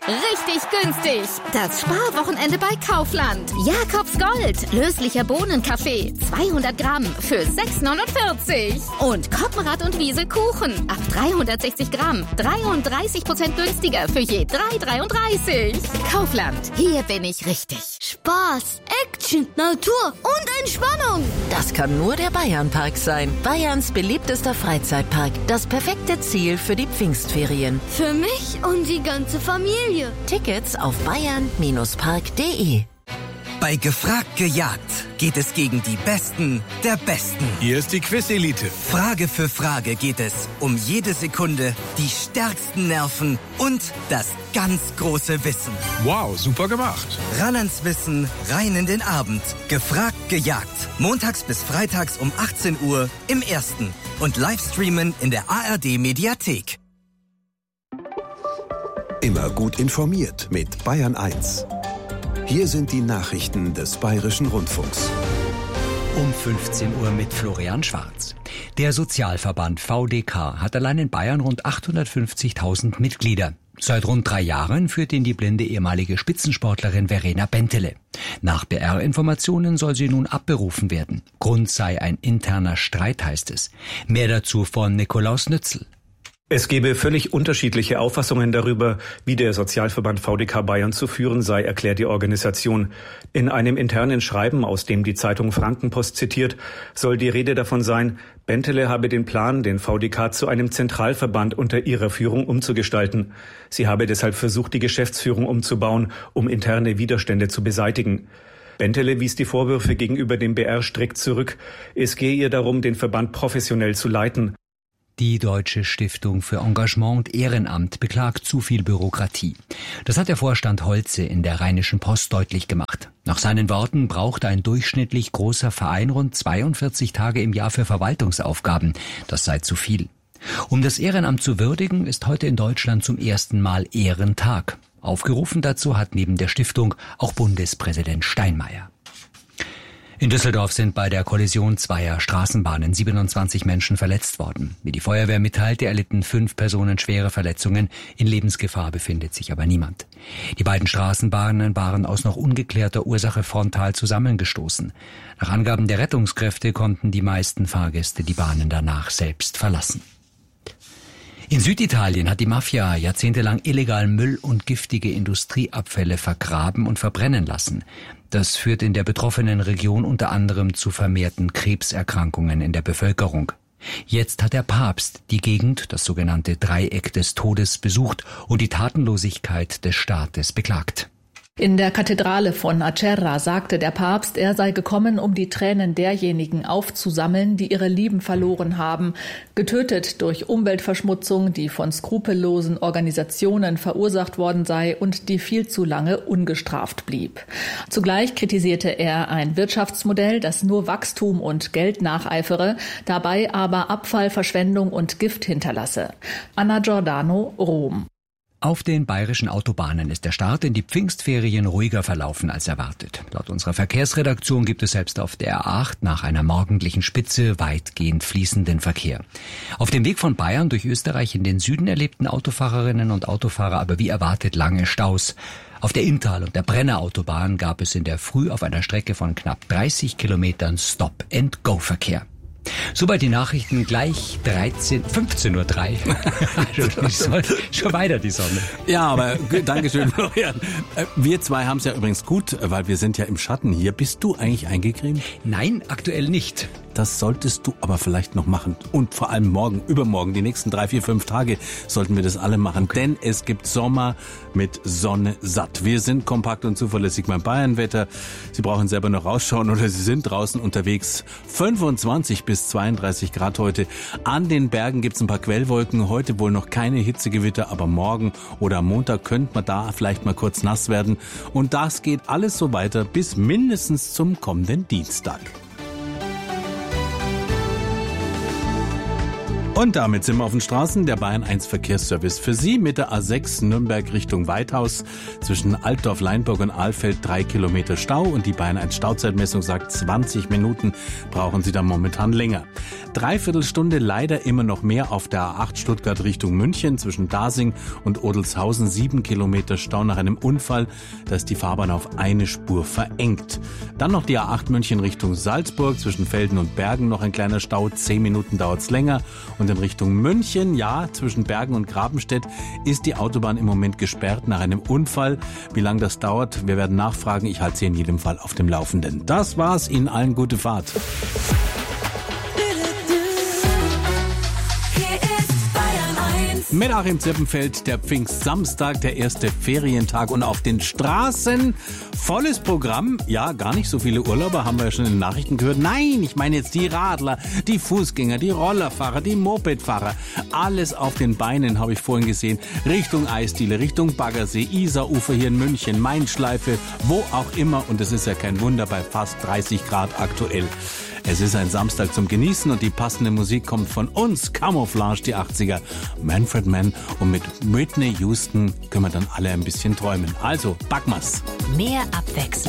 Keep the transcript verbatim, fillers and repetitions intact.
Richtig günstig. Das Sparwochenende bei Kaufland. Jakobs Gold. Löslicher Bohnenkaffee. zweihundert Gramm für sechs neunundvierzig. Und Koppenrad und Wiese Kuchen. Ab dreihundertsechzig Gramm. dreiunddreißig Prozent günstiger für je drei dreiunddreißig. Kaufland. Hier bin ich richtig. Spaß, Action, Natur und Entspannung. Das kann nur der Bayernpark sein. Bayerns beliebtester Freizeitpark. Das perfekte Ziel für die Pfingstferien. Für mich und die ganze Familie. Tickets auf bayern Park punkt de. Bei Gefragt gejagt geht es gegen die Besten der Besten. Hier ist die Quiz-Elite. Frage für Frage geht es um jede Sekunde, die stärksten Nerven und das ganz große Wissen. Wow, super gemacht. Ran ans Wissen, rein in den Abend. Gefragt gejagt. Montags bis freitags um achtzehn Uhr im Ersten. Und Livestreamen in der A R D-Mediathek. Immer gut informiert mit Bayern eins. Hier sind die Nachrichten des Bayerischen Rundfunks. Um fünfzehn Uhr mit Florian Schwarz. Der Sozialverband V D K hat allein in Bayern rund achthundertfünfzigtausend Mitglieder. Seit rund drei Jahren führt ihn die blinde ehemalige Spitzensportlerin Verena Bentele. Nach B R-Informationen soll sie nun abberufen werden. Grund sei ein interner Streit, heißt es. Mehr dazu von Nikolaus Nützel. Es gebe völlig unterschiedliche Auffassungen darüber, wie der Sozialverband V D K Bayern zu führen sei, erklärt die Organisation. In einem internen Schreiben, aus dem die Zeitung Frankenpost zitiert, soll die Rede davon sein, Bentele habe den Plan, den V D K zu einem Zentralverband unter ihrer Führung umzugestalten. Sie habe deshalb versucht, die Geschäftsführung umzubauen, um interne Widerstände zu beseitigen. Bentele wies die Vorwürfe gegenüber dem B R strikt zurück. Es gehe ihr darum, den Verband professionell zu leiten. Die Deutsche Stiftung für Engagement und Ehrenamt beklagt zu viel Bürokratie. Das hat der Vorstand Holze in der Rheinischen Post deutlich gemacht. Nach seinen Worten braucht ein durchschnittlich großer Verein rund zweiundvierzig Tage im Jahr für Verwaltungsaufgaben. Das sei zu viel. Um das Ehrenamt zu würdigen, ist heute in Deutschland zum ersten Mal Ehrentag. Aufgerufen dazu hat neben der Stiftung auch Bundespräsident Steinmeier. In Düsseldorf sind bei der Kollision zweier Straßenbahnen siebenundzwanzig Menschen verletzt worden. Wie die Feuerwehr mitteilte, erlitten fünf Personen schwere Verletzungen. In Lebensgefahr befindet sich aber niemand. Die beiden Straßenbahnen waren aus noch ungeklärter Ursache frontal zusammengestoßen. Nach Angaben der Rettungskräfte konnten die meisten Fahrgäste die Bahnen danach selbst verlassen. In Süditalien hat die Mafia jahrzehntelang illegal Müll und giftige Industrieabfälle vergraben und verbrennen lassen. Das führt in der betroffenen Region unter anderem zu vermehrten Krebserkrankungen in der Bevölkerung. Jetzt hat der Papst die Gegend, das sogenannte Dreieck des Todes, besucht und die Tatenlosigkeit des Staates beklagt. In der Kathedrale von Acerra sagte der Papst, er sei gekommen, um die Tränen derjenigen aufzusammeln, die ihre Lieben verloren haben, getötet durch Umweltverschmutzung, die von skrupellosen Organisationen verursacht worden sei und die viel zu lange ungestraft blieb. Zugleich kritisierte er ein Wirtschaftsmodell, das nur Wachstum und Geld nacheifere, dabei aber Abfall, Verschwendung und Gift hinterlasse. Anna Giordano, Rom. Auf den bayerischen Autobahnen ist der Start in die Pfingstferien ruhiger verlaufen als erwartet. Laut unserer Verkehrsredaktion gibt es selbst auf der R acht nach einer morgendlichen Spitze weitgehend fließenden Verkehr. Auf dem Weg von Bayern durch Österreich in den Süden erlebten Autofahrerinnen und Autofahrer aber wie erwartet lange Staus. Auf der Inntal- und der Brenner-Autobahn gab es in der Früh auf einer Strecke von knapp dreißig Kilometern Stop-and-Go-Verkehr. Soweit die Nachrichten, gleich dreizehn, fünfzehn Uhr drei. Schon weiter die Sonne. Ja, aber Dankeschön, Florian. Wir zwei haben es ja übrigens gut, weil wir sind ja im Schatten hier. Bist du eigentlich eingecremt? Nein, aktuell nicht. Das solltest du aber vielleicht noch machen. Und vor allem morgen, übermorgen, die nächsten drei, vier, fünf Tage sollten wir das alle machen. Okay. Denn es gibt Sommer mit Sonne satt. Wir sind kompakt und zuverlässig beim Bayernwetter. Sie brauchen selber noch rausschauen oder Sie sind draußen unterwegs. fünfundzwanzig bis zweiunddreißig Grad heute. An den Bergen gibt's ein paar Quellwolken. Heute wohl noch keine Hitzegewitter, aber morgen oder am Montag könnte man da vielleicht mal kurz nass werden. Und das geht alles so weiter bis mindestens zum kommenden Dienstag. Und damit sind wir auf den Straßen. Der Bayern eins Verkehrsservice für Sie mit der A sechs Nürnberg Richtung Weithaus. Zwischen Altdorf, Leinburg und Ahlfeld drei Kilometer Stau. Und die Bayern eins Stauzeitmessung sagt, zwanzig Minuten brauchen Sie da momentan länger. Dreiviertel Stunde leider immer noch mehr auf der A acht Stuttgart Richtung München. Zwischen Dasing und Odelshausen sieben Kilometer Stau nach einem Unfall. Da ist die Fahrbahn auf eine Spur verengt. Dann noch die A acht München Richtung Salzburg. Zwischen Velden und Bergen noch ein kleiner Stau. Zehn Minuten dauert's länger. Und in Richtung München, ja, zwischen Bergen und Grabenstedt ist die Autobahn im Moment gesperrt nach einem Unfall. Wie lange das dauert, wir werden nachfragen. Ich halte Sie in jedem Fall auf dem Laufenden. Das war's. Ihnen allen gute Fahrt. Mit Achim Zippenfeld, der Pfingstsamstag, der erste Ferientag und auf den Straßen volles Programm. Ja, gar nicht so viele Urlauber, haben wir ja schon in den Nachrichten gehört. Nein, ich meine jetzt die Radler, die Fußgänger, die Rollerfahrer, die Mopedfahrer. Alles auf den Beinen habe ich vorhin gesehen. Richtung Eisdiele, Richtung Baggersee, Isarufer hier in München, Mainschleife, wo auch immer. Und es ist ja kein Wunder bei fast dreißig Grad aktuell. Es ist ein Samstag zum Genießen und die passende Musik kommt von uns. Camouflage, die achtziger, Manfred Mann, und mit Whitney Houston können wir dann alle ein bisschen träumen. Also, packen wir's. Mehr Abwechslung.